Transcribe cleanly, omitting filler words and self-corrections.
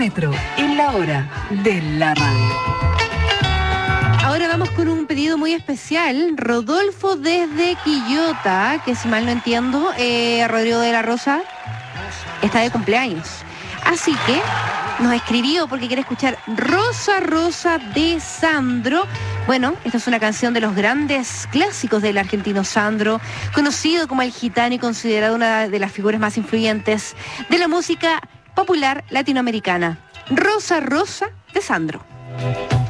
Metro, en la hora de la radio. Ahora vamos con un pedido muy especial. Rodolfo desde Quillota, que si mal no entiendo, Rodrigo de la Rosa está de cumpleaños. Así que nos escribió porque quiere escuchar Rosa, Rosa de Sandro. Bueno, esta es una canción de los grandes clásicos del argentino Sandro, conocido como el gitano y considerado una de las figuras más influyentes de la música popular latinoamericana. Rosa, Rosa de Sandro.